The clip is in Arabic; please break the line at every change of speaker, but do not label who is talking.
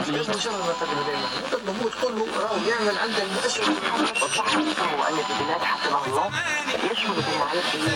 لازم نشغل المنطقة هذينا نطلبوا تقول له راهو يعمل عندنا مؤشر.
والصحة المؤلف البلاد حفظه الله يشمل بين